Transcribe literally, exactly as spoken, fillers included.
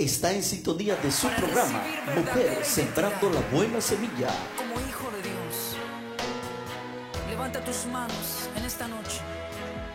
está en sintonía de su Para programa recibir Mujer verdadera Sembrando identidad. la Buena Semilla. Como hijo de Dios, levanta tus manos en esta noche